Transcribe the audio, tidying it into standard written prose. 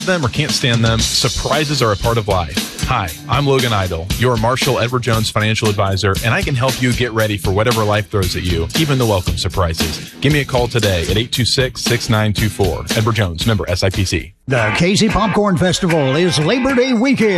them or can't stand them, surprises are a part of life. Hi, I'm Logan Idle, your Marshall Edward Jones financial advisor, and I can help you get ready for whatever life throws at you, even the welcome surprises. Give me a call today at 826-6924. Edward Jones, member SIPC. The Casey Popcorn Festival is Labor Day weekend.